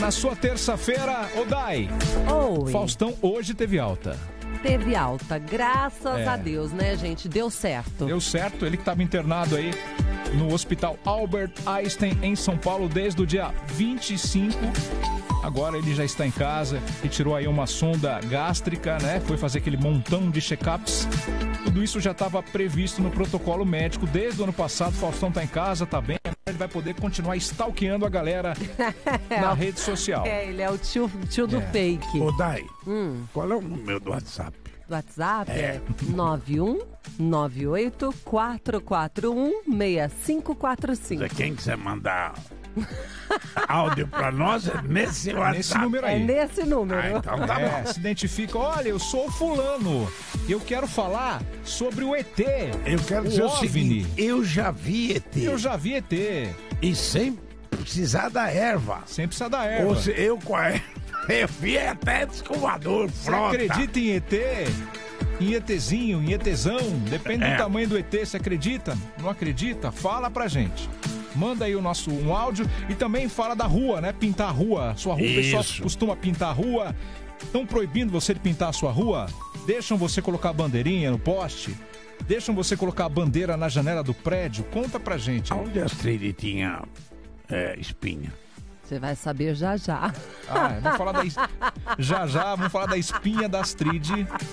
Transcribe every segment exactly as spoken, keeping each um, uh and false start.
na sua terça-feira, ô Dai. Oi. Faustão hoje teve alta. Teve alta, graças É. a Deus, né, gente? Deu certo. Deu certo, ele que estava internado aí no Hospital Albert Einstein, em São Paulo, desde o dia vinte e cinco. Agora ele já está em casa, retirou aí uma sonda gástrica, né? Foi fazer aquele montão de check-ups. Tudo isso já estava previsto no protocolo médico desde o ano passado. Faustão tá em casa, tá bem. Ele vai poder continuar stalkeando a galera na rede social. É, ele é o tio, tio do É. fake. Ô, Dai, Hum. qual é o número do WhatsApp? Do WhatsApp é, É. nove um nove oito quatro quatro um seis cinco quatro cinco. Se quem quiser mandar áudio pra nós, é nesse WhatsApp. Nesse número É aí. nesse número. Ah, então tá É, bom. se identifica. Olha, eu sou o fulano. Eu quero falar sobre o E T. Eu quero o dizer o OVNI. seguinte, eu já vi E T. Eu já vi E T. E sem precisar da erva. Sem precisar da erva. Ou se eu com a erva, eu vi até descovador, Você frota. acredita em E T? Em ETzinho, em ETzão? Depende É. do tamanho do E T. Você acredita? Não acredita? Fala pra gente. Manda aí o nosso um áudio e também fala da rua, né? Pintar a rua. Sua rua, o pessoal Isso. costuma pintar a rua. Estão proibindo você de pintar a sua rua? Deixam você colocar a bandeirinha no poste? Deixam você colocar a bandeira na janela do prédio? Conta pra gente. aí. Onde a Astrid tinha é, espinha? Você vai saber já já. Ah, é, vamos falar da es- já já, vamos falar da espinha da Astrid.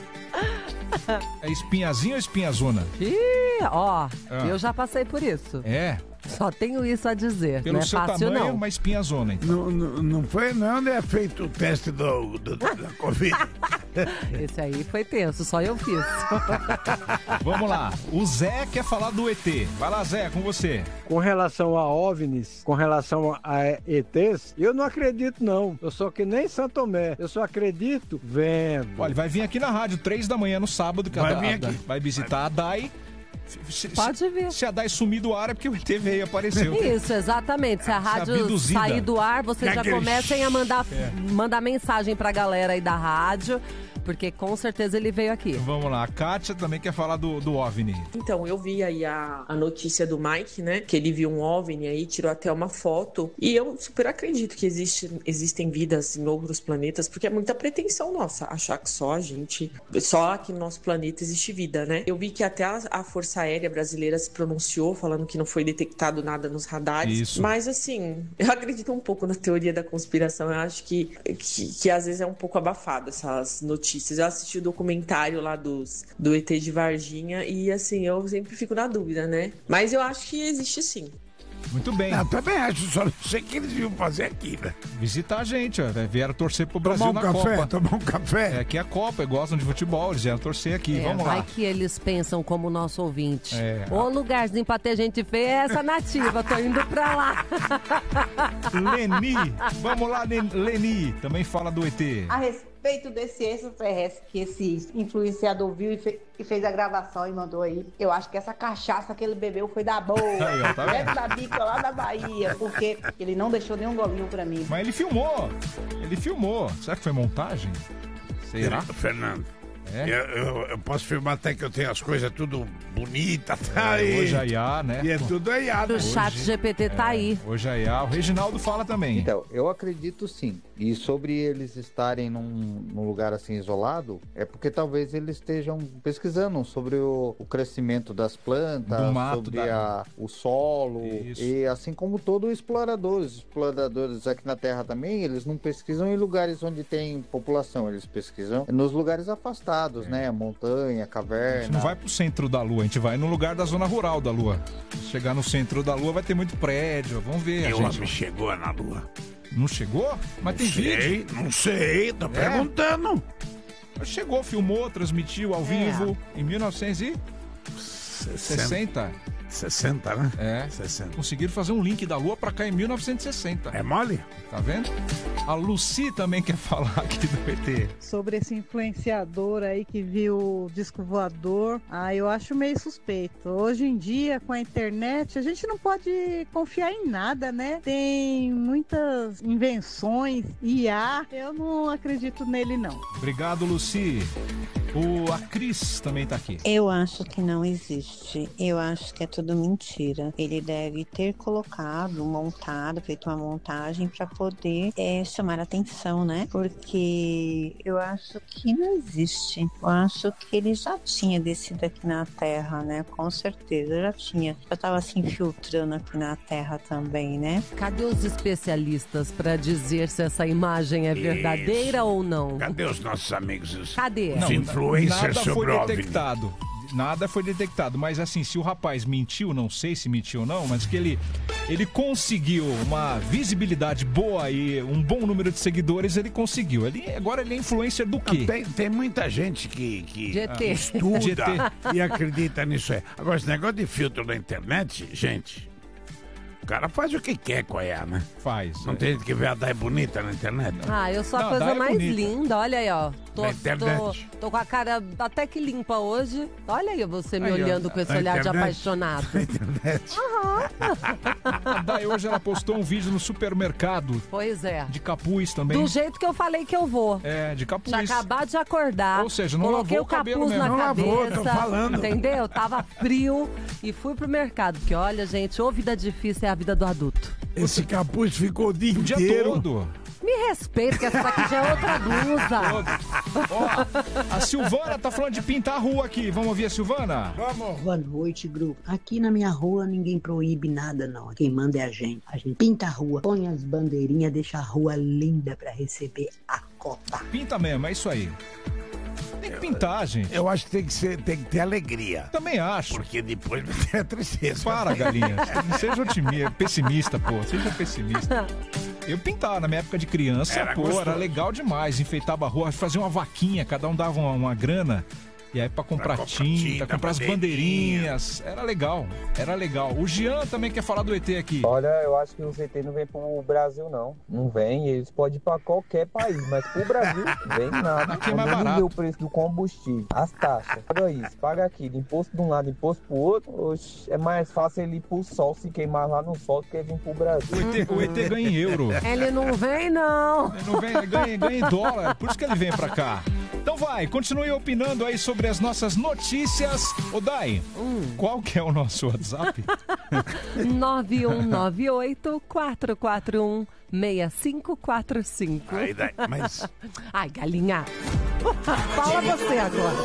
É espinhazinha ou espinhazona? Ih, ó, Ah. eu já passei por isso. É, Só tenho isso a dizer. pelo não é seu fácil, tamanho, não. uma espinhazona, então. Não, não, não foi, não é onde é feito o teste do, do- da Covid. Esse aí foi tenso, só eu fiz. Vamos lá, o Zé quer falar do E T. Vai lá, Zé, com você. Com relação a OVNIs, com relação a E Tês, eu não acredito não. Eu sou que nem Santo Tomé. Eu só acredito vendo. Olha, vai vir aqui na rádio três da manhã no sábado, que a Vai Da- vir a Da- aqui. vai visitar a Dai. Se, Pode se, vir. se a Dai sumir do ar é porque o E T veio e apareceu. Isso, exatamente. Se a rádio abduzida. sair do ar, vocês já Naquele- comecem a mandar, É. mandar mensagem pra galera aí da rádio, porque com certeza ele veio aqui. Vamos lá, a Kátia também quer falar do, do OVNI. Então, eu vi aí a, a notícia do Mike, né? Que ele viu um OVNI aí, tirou até uma foto. E eu super acredito que existe, existem vidas em outros planetas, porque é muita pretensão nossa achar que só a gente, só aqui no nosso planeta existe vida, né? Eu vi que até a, a Força Aérea Brasileira se pronunciou, falando que não foi detectado nada nos radares. Isso. Mas, assim, eu acredito um pouco na teoria da conspiração. Eu acho que, que, que às vezes é um pouco abafado essas notícias. Eu assisti o documentário lá dos, do E T de Varginha e, assim, eu sempre fico na dúvida, né? Mas eu acho que existe sim. Muito bem. Eu também acho, só não sei o que eles iam fazer aqui, né? Visitar a gente, ó. Vieram torcer pro Brasil Tomar um na café, Copa. tomar um É, café. aqui é a Copa, gostam de futebol, eles vieram torcer aqui. É, Vamos vai lá. que eles pensam como o nosso ouvinte. É. O lugarzinho pra ter gente feia é essa nativa. Tô indo pra lá. Leni, vamos lá, Len- Leni, também fala do E T. A respeito desse extraterrestre que esse influenciador viu e, fe- e fez a gravação e mandou aí, eu acho que essa cachaça que ele bebeu foi da boa. Aí, ó, tá vendo? Deve da bica lá da Bahia, porque ele não deixou nenhum golinho pra mim. Mas ele filmou, ele filmou. Será que foi montagem? Será? Fernando, É? eu, eu- eu posso filmar até que eu tenho as coisas tudo bonitas, tá? É, e, hoje a I A, né? e é tudo aí, ah, né? O chat G P T tá aí. Hoje a I A. O Reginaldo fala também. Então, eu acredito sim. E sobre eles estarem num, num lugar assim isolado, é porque talvez eles estejam pesquisando sobre o, o crescimento das plantas, Do mato, sobre da- a, o solo. Isso. E assim como todo explorador, os exploradores aqui na Terra também, eles não pesquisam em lugares onde tem população, eles pesquisam nos lugares afastados, né? Montanha, A caverna. gente não vai pro centro da Lua, a gente vai no lugar da zona rural da Lua. Se chegar no centro da Lua vai ter muito prédio, vamos ver. E A o homem gente... chegou na Lua. Não chegou? Mas tem vídeo. Sei, não sei, tô perguntando. Chegou, filmou, transmitiu ao É. vivo em mil novecentos e sessenta. sessenta. sessenta, né? É. sessenta. Conseguiram fazer um link da Lua pra cá em mil novecentos e sessenta. É mole? Tá vendo? A Lucy também quer falar aqui do E T. Sobre esse influenciador aí que viu o disco voador, ah, eu acho meio suspeito. Hoje em dia, com a internet, a gente não pode confiar em nada, né? Tem muitas invenções, I A, eu não acredito nele não. Obrigado, Lucy. O, a Cris também tá aqui. Eu acho que não existe. Eu acho que é tudo mentira. Ele deve ter colocado, montado, feito uma montagem para poder é, chamar a atenção, né? Porque eu acho que não existe. Eu acho que ele já tinha descido aqui na Terra, né? Com certeza, já tinha. Já estava se infiltrando aqui na Terra também, né? Cadê os especialistas para dizer se essa imagem é verdadeira Isso. ou não? Cadê os nossos amigos? Os, Cadê? Os Não, influencers nada sobre foi OVNI? detectado. Nada foi detectado, mas assim, se o rapaz mentiu, não sei se mentiu ou não, mas que ele, ele conseguiu uma visibilidade boa e um bom número de seguidores, ele conseguiu. Ele, agora ele é influencer do quê? Tem, tem muita gente que, que G T. estuda G T. e acredita nisso aí. Agora, esse negócio de filtro na internet, gente, o cara faz o que quer com a I A, né? Faz. Não tem gente que vê a Dai bonita na internet? Ah, eu sou a Não, coisa daí é mais bonita. linda. Olha aí, ó. Tô, Na tô, internet. tô com a cara até que limpa hoje. Olha aí você me Aí, ó, olhando com esse na olhar de internet. apaixonado. Na internet. A Dai hoje ela postou um vídeo no supermercado Pois é. de capuz também. Do jeito que eu falei que eu vou. É, de capuz. Tinha acabado de acordar. Ou seja, não coloquei lavou o o cabelo capuz mesmo. na Não cabeça. lavou, tô falando. Entendeu? Tava frio e fui pro mercado. Porque olha, gente, ou vida difícil é a vida do adulto. Esse capuz ficou o dia O dia inteiro. todo. Me respeita, que essa daqui já é outra blusa. Ó, a Silvana tá falando de pintar a rua aqui. Vamos ouvir a Silvana? Vamos. Boa noite, grupo. Aqui na minha rua ninguém proíbe nada, não. Quem manda é a gente. A gente pinta a rua, põe as bandeirinhas, deixa a rua linda pra receber a Copa. Pinta mesmo, é isso aí. Tem que pintar, gente. Eu acho que tem que, ser, tem que ter alegria. Também acho. Porque depois vai ter a tristeza. Para, galinha. Seja otimista, pessimista, pô. Seja pessimista. Eu pintava na minha época de criança, Era pô, gostoso. era legal demais. Enfeitava a rua, fazia uma vaquinha, cada um dava uma, uma grana. E aí pra comprar, Pra comprar tinta, tinta, comprar as bandeirinha. bandeirinhas. Era legal, era legal. O Jean também quer falar do E T aqui. Olha, eu acho que os E T não vem pro Brasil, não. Não vem, eles podem ir pra qualquer país, mas pro Brasil, vem nada. Aqui é mais Quando ele barato. vê o preço do combustível, as taxas, paga isso, paga aquilo, imposto de um lado, imposto pro outro, oxe, é mais fácil ele ir pro sol, se queimar lá no sol, do que vir pro Brasil. O E T, o E T ganha em euro. Ele não vem, não. Ele não vem, ele ganha, ganha em dólar, por isso que ele vem pra cá. Então vai, continue opinando aí sobre as nossas notícias. Ô Dai, qual que é o nosso WhatsApp? nove um nove oito, quatro quatro um, seis cinco quatro cinco. Aí, daí, mas Ai, galinha. Fala você agora.